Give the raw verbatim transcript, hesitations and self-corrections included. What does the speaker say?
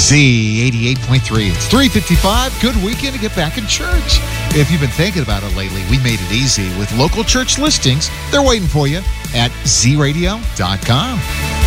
Z eighty-eight point three. It's three fifty-five. Good weekend to get back in church. If you've been thinking about it lately, we made it easy with local church listings. They're waiting for you at z radio dot com.